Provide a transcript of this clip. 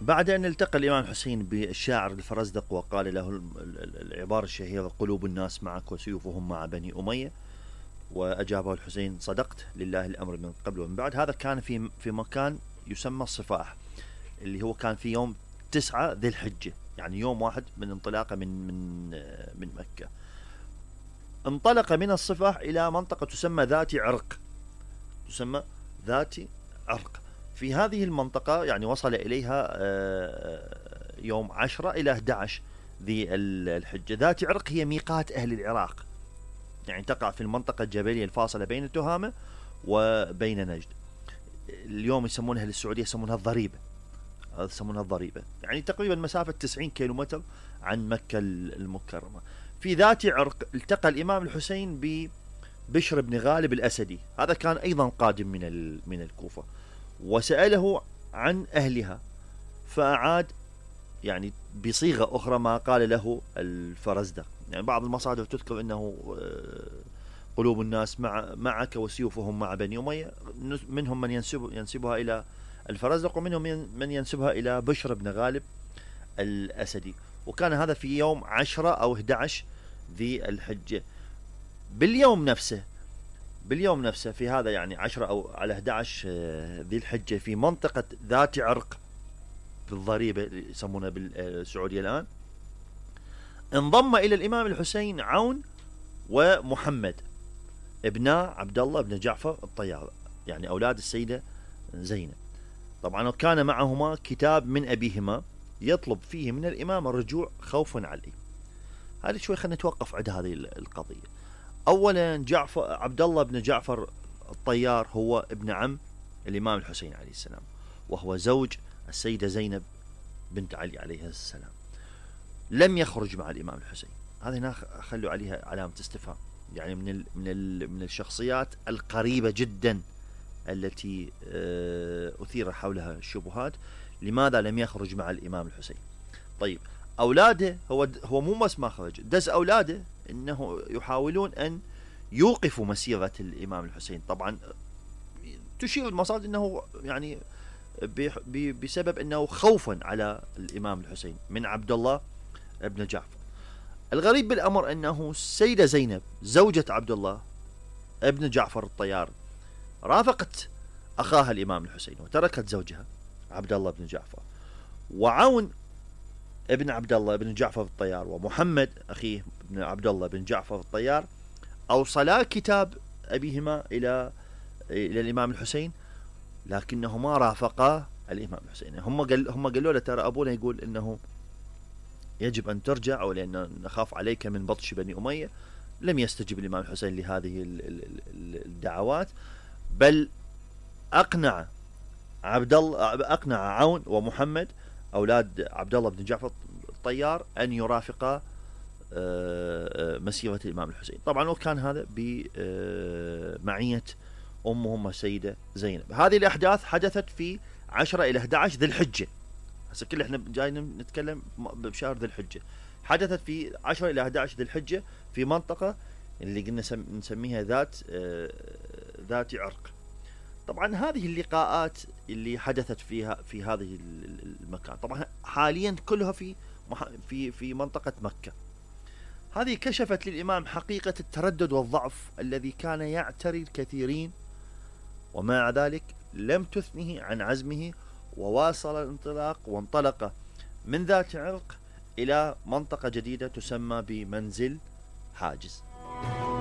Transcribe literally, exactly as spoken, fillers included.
بعد أن التقى الإمام الحسين بالشاعر الفرزدق وقال له العبارة الشهيرة: قلوب الناس معك وسيوفهم مع بني أمية، وأجابه الحسين: صدقت، لله الأمر من قبل ومن بعد. هذا كان في في مكان يسمى الصفاح، اللي هو كان في يوم تسعة ذي الحجة، يعني يوم واحد من انطلاقه من من من مكة. انطلق من الصفاح إلى منطقة تسمى ذات عرق، تسمى ذات عرق. في هذه المنطقة يعني وصل إليها يوم عشرة إلى أحد عشر ذي الحجة. ذات عرق هي ميقات أهل العراق، يعني تقع في المنطقة الجبلية الفاصلة بين تهامة وبين نجد. اليوم يسمونها للسعودية يسمونها الضريبة، يسمونها الضريبة، يعني تقريبا مسافة تسعين كيلومتر عن مكة المكرمة. في ذات عرق التقى الإمام الحسين ببشر بن غالب الأسدي، هذا كان أيضا قادم من من الكوفة، وسأله عن أهلها، فأعاد يعني بصيغة أخرى ما قال له الفرزدق. يعني بعض المصادر تذكر أنه قلوب الناس مع معك وسيوفهم مع بني أمية، منهم من ينسب ينسبها إلى الفرزدق، ومنهم من ينسبها إلى بشر بن غالب الأسدي. وكان هذا في يوم عشرة أو أحد عشر ذي الحجة. باليوم نفسه باليوم نفسه في هذا يعني عشرة أو على أحد عشر ذي الحجة في منطقة ذات عرق في الضريبة اللي يسمونها بالسعودية الآن، انضم إلى الإمام الحسين عون ومحمد ابناء عبد الله بن جعفر الطيار، يعني أولاد السيدة زينب. طبعا كان معهما كتاب من أبيهما يطلب فيه من الإمام الرجوع خوفا عليه. هذه شوي خلينا نتوقف عند هذه القضية. أولا جعفر عبد الله بن جعفر الطيار هو ابن عم الإمام الحسين عليه السلام، وهو زوج السيدة زينب بنت علي عليه السلام. لم يخرج مع الإمام الحسين، هذه هنا خلوا عليها علامة استفهام، يعني من ال من ال من الشخصيات القريبة جدا التي أثير حولها الشبهات. لماذا لم يخرج مع الإمام الحسين؟ طيب أولاده، هو هو مو بس ما خرج، دز أولاده إنه يحاولون أن يوقفوا مسيرة الإمام الحسين. طبعا تشير المصادر أنه يعني بسبب أنه خوفا على الإمام الحسين من عبد الله ابن جعفر. الغريب بالأمر أنه السيدة زينب زوجة عبد الله ابن جعفر الطيار رافقت أخاها الإمام الحسين وتركت زوجها عبد الله بن جعفر، وعون ابن عبد الله بن جعفر الطيار ومحمد أخيه ابن عبد الله بن جعفر الطيار أوصلا كتاب أبيهما إلى إلى الإمام الحسين، لكنهما رافقا الإمام الحسين. هم قال هم قالوا له ترى أبونا يقول إنه يجب أن ترجع، أو لأن نخاف عليك من بطش بني أمية. لم يستجب الإمام الحسين لهذه الدعوات، بل أقنع عبد الله أقنع عون ومحمد أولاد عبد الله بن جعفر الطيار أن يرافقا مسيرة الإمام الحسين. طبعا وكان هذا بمعية أمهم السيدة زينب. هذه الأحداث حدثت في عشرة إلى أحد عشر ذي الحجة، هسه كل احنا جايين نتكلم بشهر ذي الحجة. حدثت في عشرة إلى أحد عشر ذي الحجة في منطقة اللي قلنا نسميها ذات ذات عرق. طبعا هذه اللقاءات اللي حدثت فيها في هذه المكان طبعا حاليا كلها في في في منطقة مكة. هذه كشفت للإمام حقيقة التردد والضعف الذي كان يعتري الكثيرين، ومع ذلك لم تثنه عن عزمه، وواصل الانطلاق وانطلق من ذات عرق إلى منطقة جديدة تسمى بمنزل حاجز.